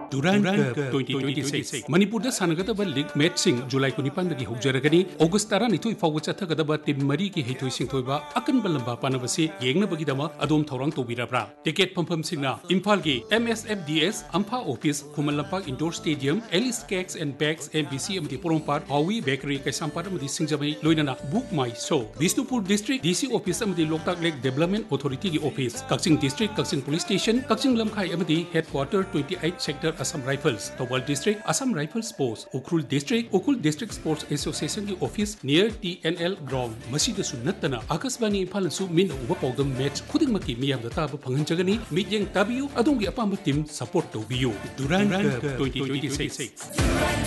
Duran Cup 2026 Manipurda Sanagada League Matching July 25 Hujjaragani August 12 fawwa chathagada team mari ki heitoi singthoiba akan balamba panabasi yengna bagidama adom thorang tobirabra ticket pampham singna Imphal gi MSFDS Ampha Office Khumallampak Indoor Stadium Alice Cakes and Bags MBC amdi Porongpar Hawi Bakery Kaisampar amdi Singjamai loinana Book My Show Bisnupur District DC Office amdi Loktak Lake Development Authority gi Office Kakching District Kakching Police Station Kakching Lamkhai amdi Headquarter 28 Sector Assam Rifles Tawal District Assam Rifles Post Ukrul District Sports Association ki Office near TNL Ground Masida Sunnatana Akasbani Palansu Min Uba Pogam Match Kudimaki Miyam the Taba Panganjagani Mijang Tabiu Adongi Apamba Team Support to View Duran Cup 2026